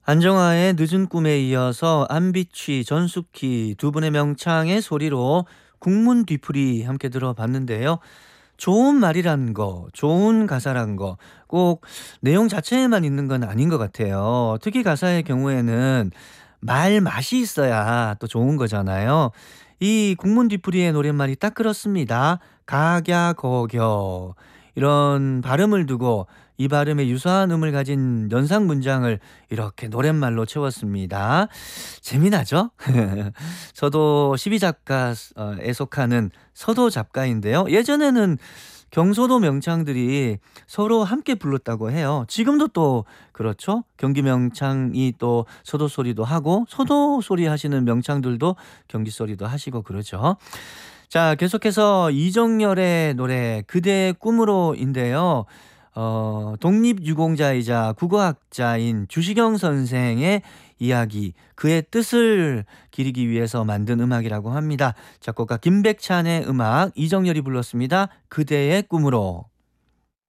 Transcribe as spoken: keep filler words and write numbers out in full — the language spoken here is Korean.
안정화의 늦은 꿈에 이어서 안비취, 전숙희 두 분의 명창의 소리로 국문 뒤풀이 함께 들어봤는데요. 좋은 말이란 거, 좋은 가사란 거, 꼭 내용 자체에만 있는 건 아닌 것 같아요. 특히 가사의 경우에는 말 맛이 있어야 또 좋은 거잖아요. 이 국문 뒤풀이의 노랫말이 딱 그렇습니다. 각야 거겨 이런 발음을 두고 이 발음에 유사한 음을 가진 연상 문장을 이렇게 노랫말로 채웠습니다. 재미나죠? 저도 십이 작가에 속하는 서도 작가인데요. 예전에는 경소도 명창들이 서로 함께 불렀다고 해요. 지금도 또 그렇죠. 경기 명창이 또 서도 소리도 하고 서도 소리 하시는 명창들도 경기 소리도 하시고 그러죠. 자, 계속해서 이정열의 노래 그대의 꿈으로인데요. 어 독립유공자이자 국어학자인 주시경 선생의 이야기, 그의 뜻을 기리기 위해서 만든 음악이라고 합니다. 작곡가 김백찬의 음악, 이정열이 불렀습니다. 그대의 꿈으로.